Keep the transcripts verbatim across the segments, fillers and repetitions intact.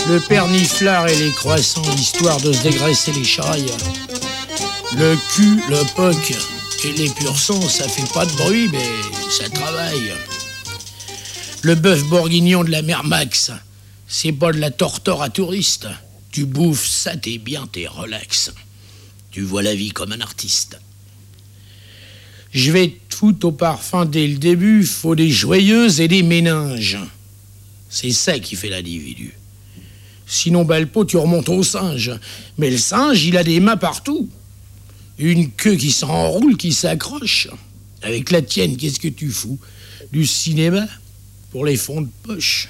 Le perniflard et les croissants, histoire de se dégraisser les chailles. Le cul, le poc et les pur sang, ça fait pas de bruit, mais ça travaille. Le bœuf bourguignon de la mère Max, c'est pas de la tortor à touriste. Tu bouffes ça, t'es bien, t'es relax. Tu vois la vie comme un artiste. Je vais te foutre au parfum dès le début, faut des joyeuses et des méninges. C'est ça qui fait l'individu. Sinon, ben, le pot, tu remontes au singe. Mais le singe, il a des mains partout. Une queue qui s'enroule, qui s'accroche. Avec la tienne, qu'est-ce que tu fous? Du cinéma pour les fonds de poche.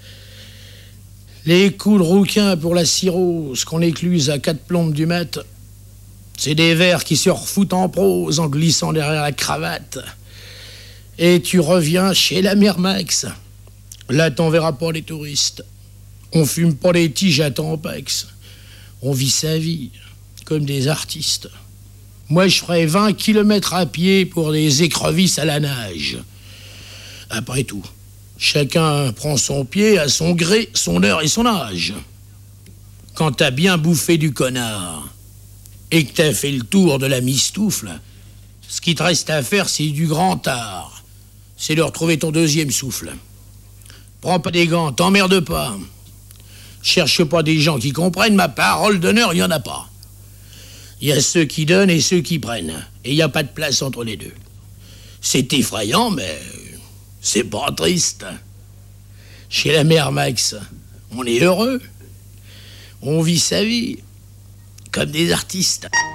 Les coups de rouquin pour la cirrhose qu'on écluse à quatre plombes du mat. C'est des vers qui se refoutent en prose en glissant derrière la cravate. Et tu reviens chez la mère Max. Là, t'en verras pas les touristes. On fume pas les tiges à Tampax. On vit sa vie comme des artistes. Moi, je ferais vingt kilomètres à pied pour des écrevisses à la nage. Après tout, chacun prend son pied à son gré, son heure et son âge. Quand t'as bien bouffé du connard et que t'as fait le tour de la mistoufle, ce qui te reste à faire, c'est du grand art. C'est de retrouver ton deuxième souffle. Prends pas des gants, t'emmerde pas. Cherche pas des gens qui comprennent, ma parole d'honneur, il y en a pas. Il y a ceux qui donnent et ceux qui prennent. Et il n'y a pas de place entre les deux. C'est effrayant, mais c'est pas triste. Chez la mère Max, on est heureux. On vit sa vie comme des artistes.